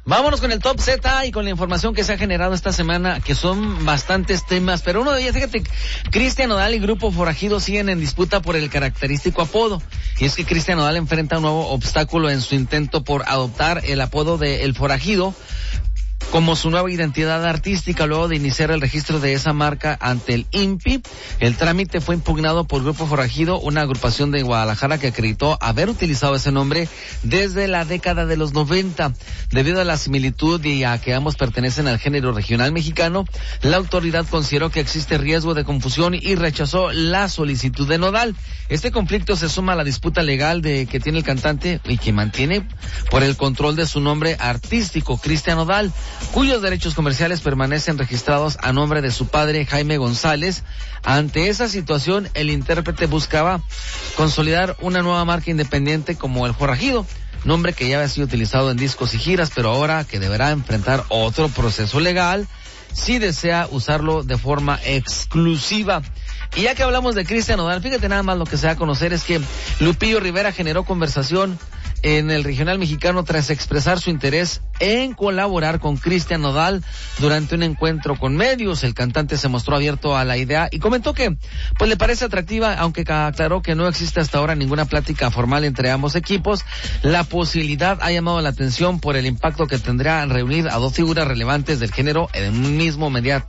Vámonos con el Top Z y con la información que se ha generado esta semana, que son bastantes temas, pero uno de ellos, fíjate, Cristian Nodal y Grupo Forajido siguen en disputa por el característico apodo. Y es que Cristian Nodal enfrenta un nuevo obstáculo en su intento por adoptar el apodo de El Forajido como su nueva identidad artística luego de iniciar el registro de esa marca ante el INPI. El trámite fue impugnado por Grupo Forajido, una agrupación de Guadalajara que acreditó haber utilizado ese nombre desde la década de los 90. Debido a la similitud y a que ambos pertenecen al género regional mexicano, la autoridad consideró que existe riesgo de confusión y rechazó la solicitud de Nodal. Este conflicto se suma a la disputa legal que tiene el cantante y que mantiene por el control de su nombre artístico, Cristian Nodal, cuyos derechos comerciales permanecen registrados a nombre de su padre, Jaime González. Ante esa situación, el intérprete buscaba consolidar una nueva marca independiente como El Forajido, nombre que ya había sido utilizado en discos y giras, pero ahora que deberá enfrentar otro proceso legal si desea usarlo de forma exclusiva. Y ya que hablamos de Cristian Nodal, fíjate nada más lo que se da a conocer es que Lupillo Rivera generó conversación en el regional mexicano tras expresar su interés en colaborar con Cristian Nodal durante un encuentro con medios. El cantante se mostró abierto a la idea y comentó que pues le parece atractiva, aunque aclaró que no existe hasta ahora ninguna plática formal entre ambos equipos. La posibilidad ha llamado la atención por el impacto que tendrá en reunir a dos figuras relevantes del género en un mismo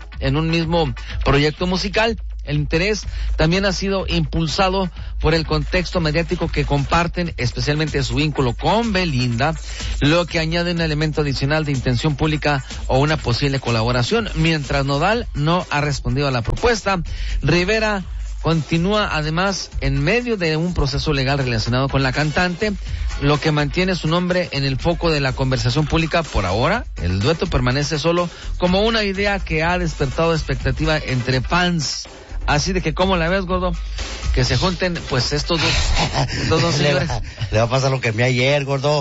proyecto musical. El interés también ha sido impulsado por el contexto mediático que comparten, especialmente su vínculo con Belinda, lo que añade un elemento adicional de intención pública o una posible colaboración. Mientras Nodal no ha respondido a la propuesta, Rivera continúa además en medio de un proceso legal relacionado con la cantante, lo que mantiene su nombre en el foco de la conversación pública. Por ahora, el dueto permanece solo como una idea que ha despertado expectativa entre fans. Así de que, ¿cómo la ves, gordo? Que se junten, pues, estos dos señores. Le va a pasar lo que me ayer, gordo.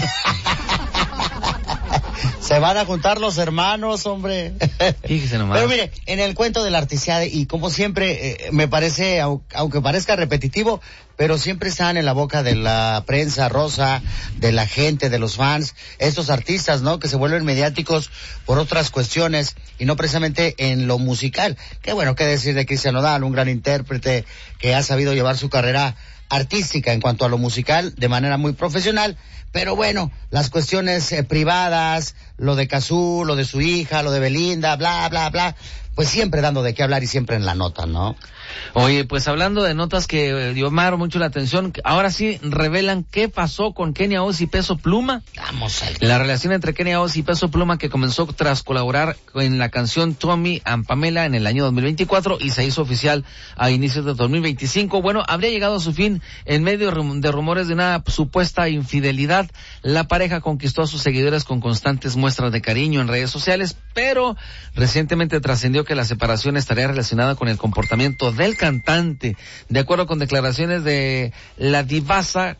Se van a juntar los hermanos, hombre. Fíjese nomás. Pero mire, en el cuento de la artisteada, y como siempre, me parece, aunque parezca repetitivo, pero siempre están en la boca de la prensa rosa, de la gente, de los fans, estos artistas, ¿no? Que se vuelven mediáticos por otras cuestiones y no precisamente en lo musical. Qué bueno, qué decir de Cristian Nodal, un gran intérprete que ha sabido llevar su carrera artística en cuanto a lo musical de manera muy profesional. Pero bueno, las cuestiones privadas, lo de Cazzu, lo de su hija, lo de Belinda, bla, bla, bla, pues siempre dando de qué hablar y siempre en la nota, ¿no? Oye, pues hablando de notas que llamaron mucho la atención, ahora sí revelan qué pasó con Kenia Oz y Peso Pluma. Vamos ahí. La relación entre Kenia Oz y Peso Pluma, que comenzó tras colaborar en la canción Tommy and Pamela en el año 2024 y se hizo oficial a inicios de 2025. Bueno, habría llegado a su fin en medio de rumores de una supuesta infidelidad. La pareja conquistó a sus seguidores con constantes muestras de cariño en redes sociales, pero recientemente trascendió que la separación estaría relacionada con el comportamiento del cantante. De acuerdo con declaraciones de la divasa,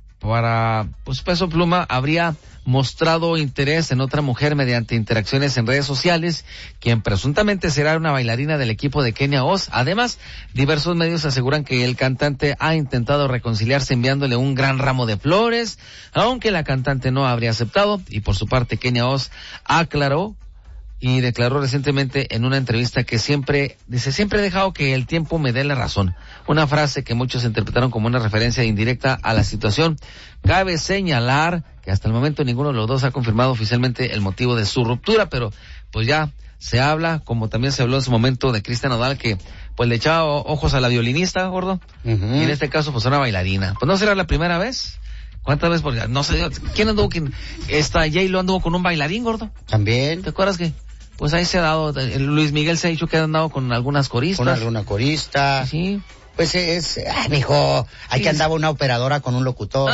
Peso Pluma habría mostrado interés en otra mujer mediante interacciones en redes sociales, quien presuntamente será una bailarina del equipo de Kenia Oz. Además, diversos medios aseguran que el cantante ha intentado reconciliarse enviándole un gran ramo de flores, aunque la cantante no habría aceptado. Y por su parte, Kenia Oz aclaró y declaró recientemente en una entrevista que siempre he dejado que el tiempo me dé la razón. Una frase que muchos interpretaron como una referencia indirecta a la situación. Cabe señalar que hasta el momento ninguno de los dos ha confirmado oficialmente el motivo de su ruptura, pero pues ya se habla, como también se habló en su momento de Cristian Nodal, que pues le echaba ojos a la violinista, gordo, y en este caso pues a una bailarina. Pues no será la primera vez. ¿Cuántas veces? Porque no sé, ¿quién anduvo? J-Lo anduvo con un bailarín, gordo. También. ¿Te acuerdas que? Pues ahí se ha dado, Luis Miguel se ha dicho que ha andado con algunas coristas. Con alguna corista. Sí. Pues mijo, aquí andaba una operadora con un locutor.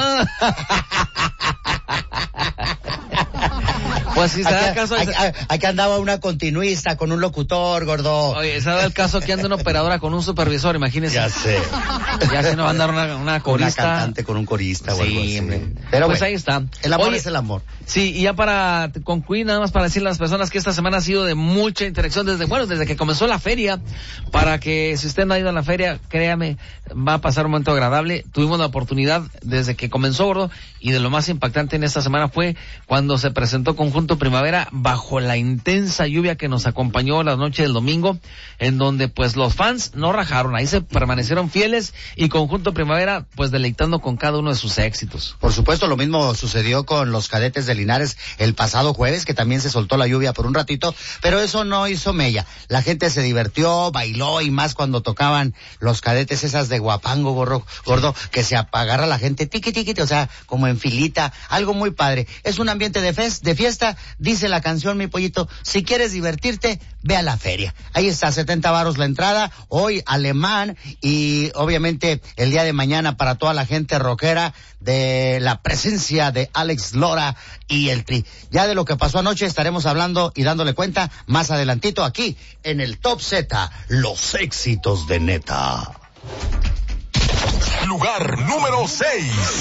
Pues si se da el caso... Aquí andaba una continuista con un locutor, gordo. Oye, se da el caso que anda una operadora con un supervisor, imagínese. Ya sé. Ya se nos va a andar una corista. Una cantante con un corista o algo así. Hombre. Pero pues bueno, ahí está. El amor es el amor. Sí, y ya para concluir, nada más para decirle a las personas que esta semana ha sido de mucha interacción desde que comenzó la feria, para que si usted no ha ido a la feria, créame, va a pasar un momento agradable. Tuvimos la oportunidad desde que comenzó, gordo, y de lo más impactante en esta semana fue cuando se presentó Conjunto Primavera bajo la intensa lluvia que nos acompañó la noche del domingo, en donde pues los fans no rajaron, ahí se permanecieron fieles, y Conjunto Primavera pues deleitando con cada uno de sus éxitos. Por supuesto, lo mismo sucedió con los Cadetes de Linares el pasado jueves, que también se soltó la lluvia por un ratito, pero eso no hizo mella. La gente se divirtió, bailó, y más cuando tocaban los Cadetes esas de guapango, gordo, que se agarra la gente tiqui, o sea, como en filita, algo muy padre. Es un ambiente de fiesta, dice la canción, mi pollito, si quieres divertirte, ve a la feria. Ahí está, 70 varos la entrada, hoy Alemán, y obviamente el día de mañana para toda la gente rockera, de la presencia de Alex Lora y el Tri. Ya de lo que pasó anoche estaremos hablando y dándole cuenta más adelantito aquí en el Top Z, los éxitos de neta. Lugar número 6.